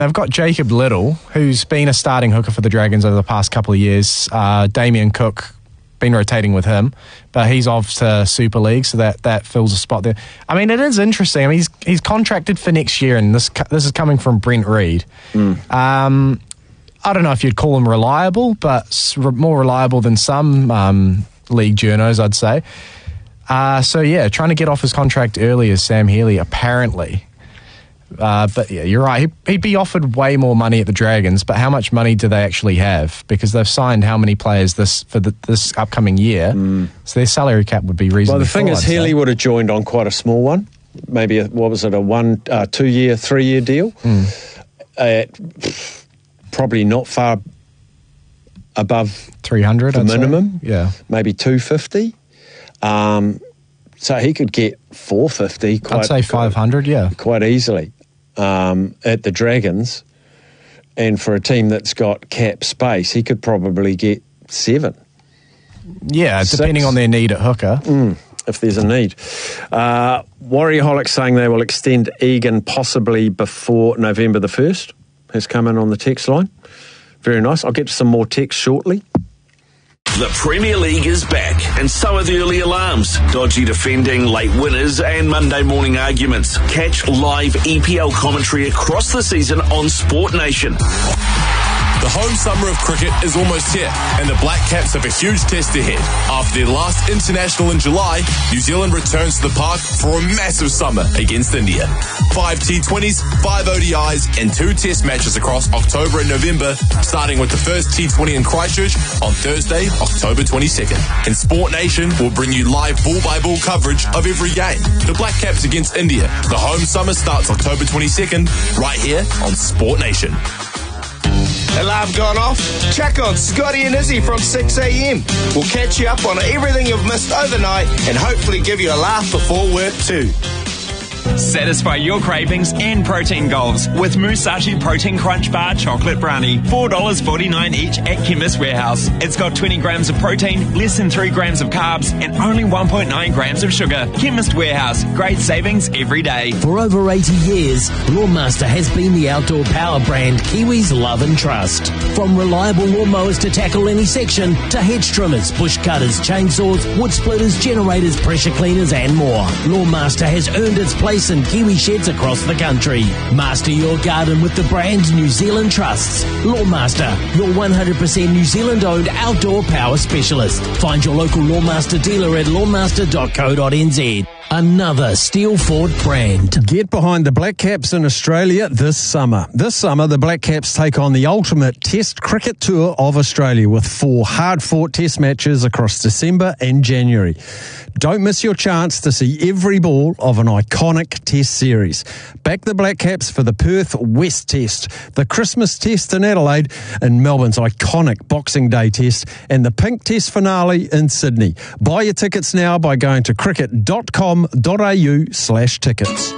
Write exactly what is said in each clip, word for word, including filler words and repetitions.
They've got Jacob Little, who's been a starting hooker for the Dragons over the past couple of years. Uh, Damien Cook, been rotating with him, but he's off to Super League, so that, that fills a spot there. I mean, it is interesting. I mean, he's he's contracted for next year, and this this is coming from Brent Reid. Mm. Um, I don't know if you'd call him reliable, but more reliable than some um, league journos, I'd say. Uh, so, yeah, trying to get off his contract early is Sam Healy, apparently. Uh, but yeah, you're right. He'd, he'd be offered way more money at the Dragons, but how much money do they actually have? Because they've signed how many players this for the, this upcoming year, mm. so their salary cap would be reasonably. Well, the thing full, is, I'd Healy say. would have joined on quite a small one, maybe a, what was it, a one, uh, two-year, three-year deal, mm. at probably not far above three hundred, the I'd minimum. Say. Yeah, maybe two fifty. Um, so he could get four fifty. Quite, I'd say five hundred. Yeah, quite easily. Um, at the Dragons, and for a team that's got cap space, he could probably get seven. Yeah, Six. Depending on their need at hooker. Mm, if there's a need. Uh, Warriorholic saying they will extend Egan possibly before November the first has come in on the text line. Very nice. I'll get to some more text shortly. The Premier League is back, and so are the early alarms, dodgy defending, late winners, and Monday morning arguments. Catch live E P L commentary across the season on Sport Nation. The home summer of cricket is almost here, and the Black Caps have a huge test ahead. After their last international in July, New Zealand returns to the park for a massive summer against India. Five T twenties, five O D Is, and two test matches across October and November, starting with the first T twenty in Christchurch on Thursday, October twenty-second. And Sport Nation will bring you live ball-by-ball coverage of every game. The Black Caps against India. The home summer starts October twenty-second, right here on Sport Nation. Alarm gone off? Chuck on Scotty and Izzy from six a.m. We'll catch you up on everything you've missed overnight and hopefully give you a laugh before work too. Satisfy your cravings and protein goals with Musashi Protein Crunch Bar Chocolate Brownie. four dollars forty-nine each at Chemist Warehouse. It's got twenty grams of protein, less than three grams of carbs, and only one point nine grams of sugar. Chemist Warehouse. Great savings every day. For over eighty years, Lawnmaster has been the outdoor power brand Kiwis love and trust. From reliable lawnmowers to tackle any section, to hedge trimmers, bush cutters, chainsaws, wood splitters, generators, pressure cleaners, and more. Lawnmaster has earned its place in Kiwi sheds across the country. Master your garden with the brand New Zealand trusts. Lawnmaster, your one hundred percent New Zealand owned outdoor power specialist. Find your local Lawnmaster dealer at lawnmaster dot co dot n z. Another Steel Ford brand. Get behind the Black Caps in Australia this summer. This summer, the Black Caps take on the ultimate Test cricket tour of Australia with four hard-fought Test matches across December and January. Don't miss your chance to see every ball of an iconic Test series. Back the Black Caps for the Perth West Test, the Christmas Test in Adelaide, and Melbourne's iconic Boxing Day Test, and the Pink Test finale in Sydney. Buy your tickets now by going to cricket dot com dot a u slash tickets.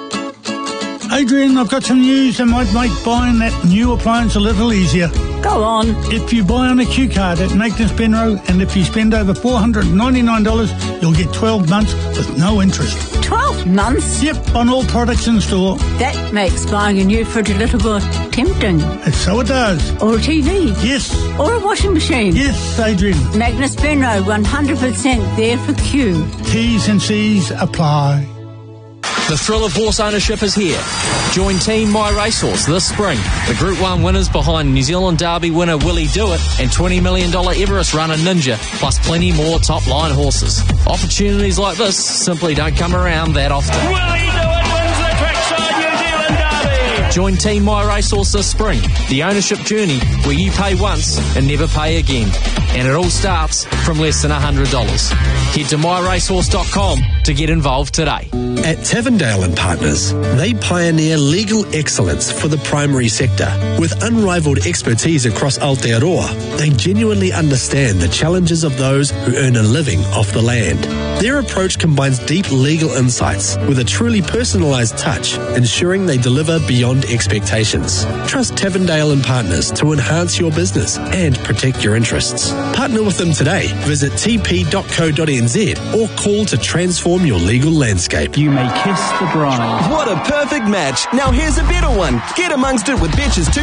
Adrian, I've got some news that might make buying that new appliance a little easier. Go on. If you buy on a Q card at Nathan's Penro, and if you spend over four hundred ninety-nine dollars, you'll get twelve months with no interest. twelve months? Yep, on all products in store. That makes buying a new fridge a little more tempting. And so it does. Or a T V. Yes. Or a washing machine. Yes, Adrian. Magnus Penro, one hundred percent there for Q. T's and C's apply. The thrill of horse ownership is here. Join Team My Racehorse this spring. The Group one winners behind New Zealand Derby winner Willie Do It and twenty million dollars Everest runner Ninja, plus plenty more top-line horses. Opportunities like this simply don't come around that often. Willie Do It wins the Trackside New Zealand Derby. Join Team My Racehorse this spring. The ownership journey where you pay once and never pay again. And it all starts from less than one hundred dollars. Head to my racehorse dot com to get involved today. At Tavendale and Partners, they pioneer legal excellence for the primary sector. With unrivaled expertise across Aotearoa, they genuinely understand the challenges of those who earn a living off the land. Their approach combines deep legal insights with a truly personalised touch, ensuring they deliver beyond and expectations. Trust Tavendale and Partners to enhance your business and protect your interests. Partner with them today. Visit t p dot co dot n z or call to transform your legal landscape. You may kiss the bride. What a perfect match. Now here's a better one. Get amongst it with Betches two